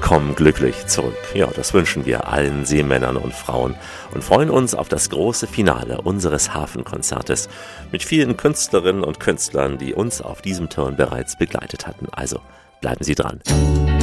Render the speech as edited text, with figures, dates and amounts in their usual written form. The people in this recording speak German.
kommen glücklich zurück. Ja, das wünschen wir allen Seemännern und Frauen und freuen uns auf das große Finale unseres Hafenkonzertes mit vielen Künstlerinnen und Künstlern, die uns auf diesem Turn bereits begleitet hatten. Also bleiben Sie dran.